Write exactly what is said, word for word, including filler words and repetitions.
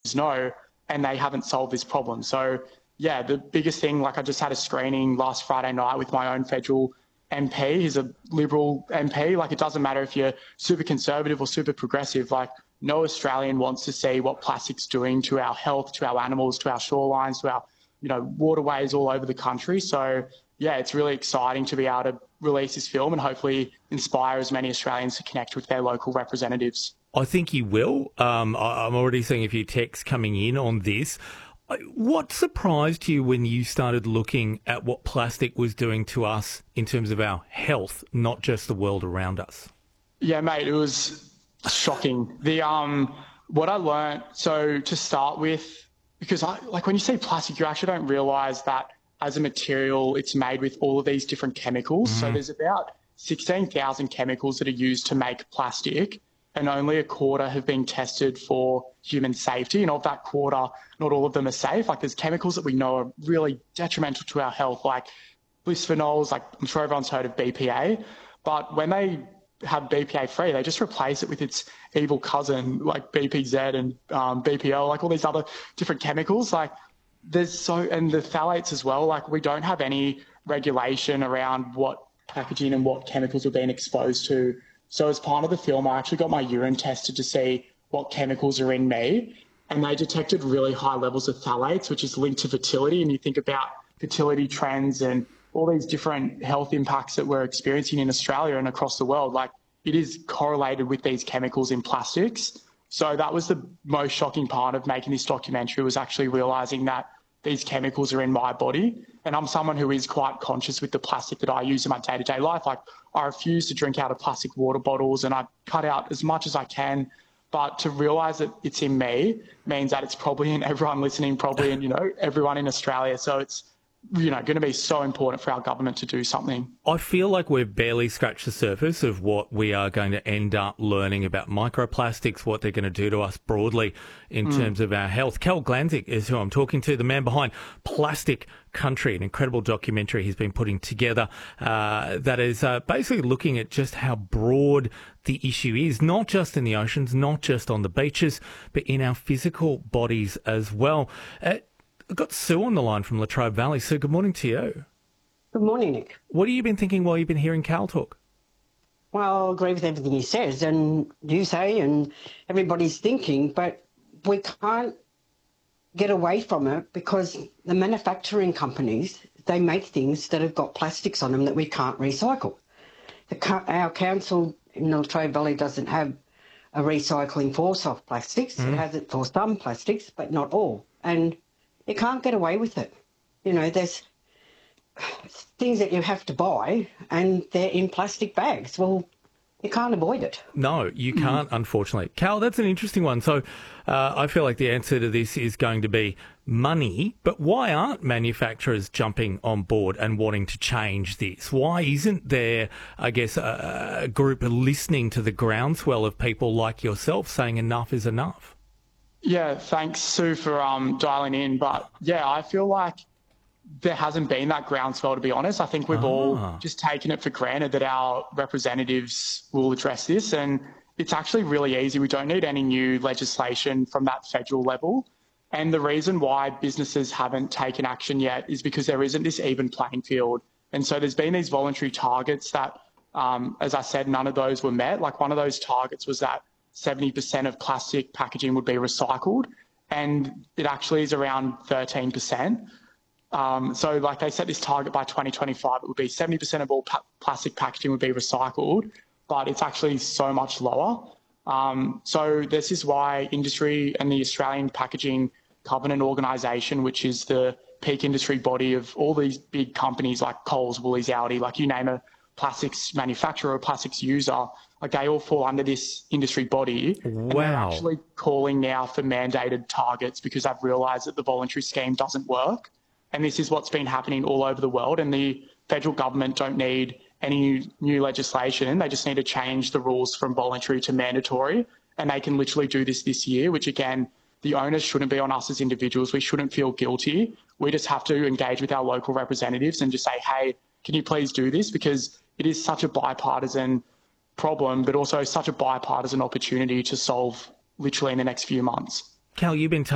know, and they haven't solved this problem. So, yeah, the biggest thing, like I just had a screening last Friday night with my own federal M P. He's a Liberal M P. Like, it doesn't matter if you're super conservative or super progressive. Like, no Australian wants to see what plastic's doing to our health, to our animals, to our shorelines, to our, you know, waterways all over the country. So, yeah, it's really exciting to be able to release this film and hopefully inspire as many Australians to connect with their local representatives. I think you will. Um, I, I'm already seeing a few texts coming in on this. What surprised you when you started looking at what plastic was doing to us in terms of our health, not just the world around us? Yeah, mate, it was shocking. The um, what I learned, so to start with, because I, like when you say plastic, you actually don't realise that as a material, it's made with all of these different chemicals. Mm-hmm. So there's about sixteen thousand chemicals that are used to make plastic, and only a quarter have been tested for human safety. And of that quarter, not all of them are safe. Like, there's chemicals that we know are really detrimental to our health, like bisphenols, like I'm sure everyone's heard of B P A. But when they have B P A free, they just replace it with its evil cousin, like B P Z and um, B P L, like all these other different chemicals. Like, there's so, and the phthalates as well, like we don't have any regulation around what packaging and what chemicals we're being exposed to. So as part of the film, I actually got my urine tested to see what chemicals are in me, and they detected really high levels of phthalates, which is linked to fertility. And you think about fertility trends and all these different health impacts that we're experiencing in Australia and across the world, like it is correlated with these chemicals in plastics. So that was the most shocking part of making this documentary, was actually realising that these chemicals are in my body. And I'm someone who is quite conscious with the plastic that I use in my day-to-day life. Like, I refuse to drink out of plastic water bottles and I cut out as much as I can. But to realise that it's in me means that it's probably in everyone listening, probably in, you know, everyone in Australia. So it's, you know, going to be so important for our government to do something. I feel like we've barely scratched the surface of what we are going to end up learning about microplastics, what they're going to do to us broadly in mm. terms of our health. Cal Glanzik is who I'm talking to, the man behind Plastic Country, an incredible documentary he's been putting together uh, that is uh, basically looking at just how broad the issue is, not just in the oceans, not just on the beaches, but in our physical bodies as well. Uh, I've got Sue on the line from Latrobe Valley. Sue, good morning to you. Good morning, Nick. What have you been thinking while you've been hearing Cal talk? Well, I agree with everything he says and you say and everybody's thinking, but we can't get away from it because the manufacturing companies, they make things that have got plastics on them that we can't recycle. The, our council in the Latrobe Valley doesn't have a recycling for soft plastics. Mm. It has it for some plastics, but not all. And you can't get away with it. You know, there's things that you have to buy and they're in plastic bags. Well, you can't avoid it. No, you can't, mm. unfortunately. Cal, that's an interesting one. So uh, I feel like the answer to this is going to be money, but why aren't manufacturers jumping on board and wanting to change this? Why isn't there, I guess, a, a group listening to the groundswell of people like yourself saying enough is enough? Yeah, thanks, Sue, for um, dialing in. But, yeah, I feel like there hasn't been that groundswell, to be honest. I think we've ah. all just taken it for granted that our representatives will address this, and it's actually really easy. We don't need any new legislation from that federal level. And the reason why businesses haven't taken action yet is because there isn't this even playing field. And so there's been these voluntary targets that, um, as I said, none of those were met. Like, one of those targets was that seventy percent of plastic packaging would be recycled, and it actually is around thirteen percent. Um, so like they set this target by twenty twenty-five, it would be seventy percent of all pa- plastic packaging would be recycled, but it's actually so much lower. Um, so this is why industry and the Australian Packaging Covenant Organisation, which is the peak industry body of all these big companies like Coles, Woolies, Aldi, like you name a plastics manufacturer or plastics user, like they all fall under this industry body. Wow. And they're actually calling now for mandated targets because they've realised that the voluntary scheme doesn't work. And this is what's been happening all over the world. And the federal government don't need any new legislation. They just need to change the rules from voluntary to mandatory. And they can literally do this this year, which again, the onus shouldn't be on us as individuals. We shouldn't feel guilty. We just have to engage with our local representatives and just say, hey, can you please do this? Because it is such a bipartisan problem, but also such a bipartisan opportunity to solve literally in the next few months. Cal, you've been